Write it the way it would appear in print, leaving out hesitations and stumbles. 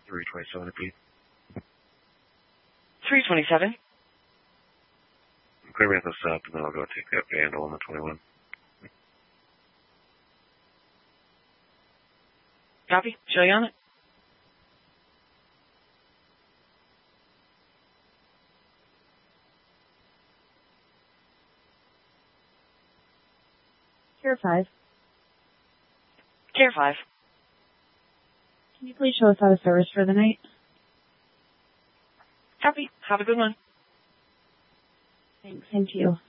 327 repeat. 327. Clear me this up, and then I'll go take that vandal on the 21. Copy. Show you on it. Care 5. Care 5. Can you please show us out of service for the night? Copy. Have a good one. Thanks. Same to you.